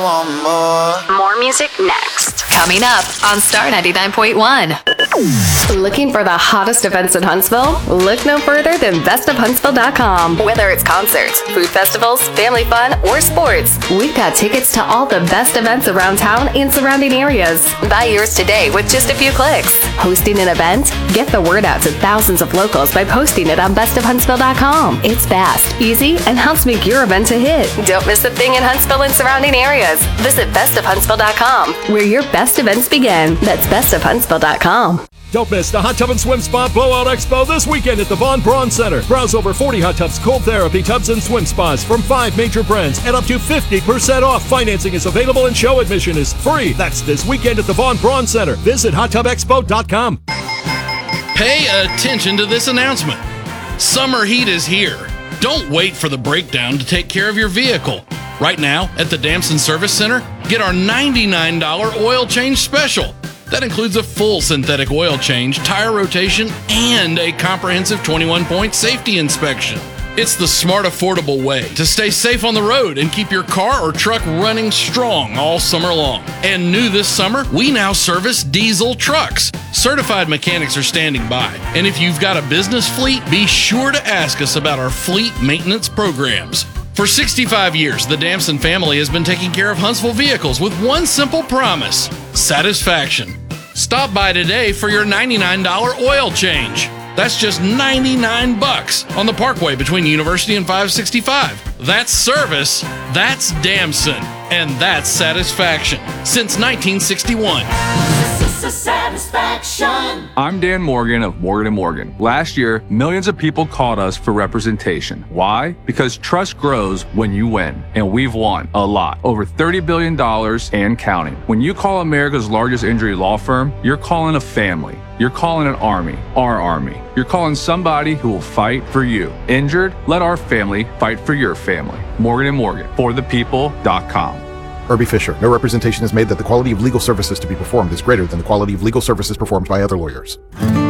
More music next. Coming up on Star 99.1. Looking for the hottest events in Huntsville? Look no further than bestofhuntsville.com. Whether it's concerts, food festivals, family fun, or sports, we've got tickets to all the best events around town and surrounding areas. Buy yours today with just a few clicks. Hosting an event? Get the word out to thousands of locals by posting it on bestofhuntsville.com. It's fast, easy, and helps make your event a hit. Don't miss a thing in Huntsville and surrounding areas. Visit bestofhuntsville.com, where your best events begin. That's bestofhuntsville.com. Don't miss the Hot Tub and Swim Spa Blowout Expo this weekend at the Von Braun Center. Browse over 40 hot tubs, cold therapy tubs, and swim spas from 5 major brands at up to 50% off. Financing is available and show admission is free. That's this weekend at the Von Braun Center. Visit hottubexpo.com. Pay attention to this announcement. Summer heat is here. Don't wait for the breakdown to take care of your vehicle. Right now, at the Damson Service Center, get our $99 oil change special. That includes a full synthetic oil change, tire rotation, and a comprehensive 21-point safety inspection. It's the smart, affordable way to stay safe on the road and keep your car or truck running strong all summer long. And new this summer, we now service diesel trucks. Certified mechanics are standing by. And if you've got a business fleet, be sure to ask us about our fleet maintenance programs. For 65 years, the Damson family has been taking care of Huntsville vehicles with one simple promise: satisfaction. Stop by today for your $99 oil change. That's just $99 on the Parkway between University and 565. That's service, that's Damson, and that's satisfaction since 1961. Satisfaction. I'm Dan Morgan of Morgan & Morgan. Last year, millions of people called us for representation. Why? Because trust grows when you win, and we've won a lot. Over $30 billion and counting. When you call America's largest injury law firm, you're calling a family. You're calling an army, our army. You're calling somebody who will fight for you. Injured? Let our family fight for your family. Morgan & Morgan, forthepeople.com. Herbie Fisher. No representation is made that the quality of legal services to be performed is greater than the quality of legal services performed by other lawyers.